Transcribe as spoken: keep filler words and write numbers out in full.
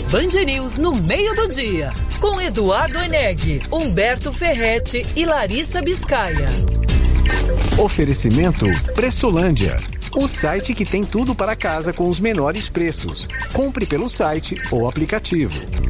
Band News no meio do dia, com Eduardo Eneg, Humberto Ferretti e Larissa Biscaia. Oferecimento Pressolândia, o site que tem tudo para casa com os menores preços. Compre pelo site ou aplicativo.